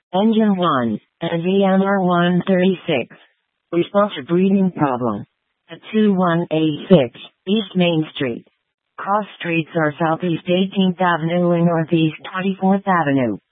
Engine 1, and VMR 136. Response to breathing problem. At 2186 East Main Street. Cross streets are Southeast 18th Avenue and Northeast 24th Avenue.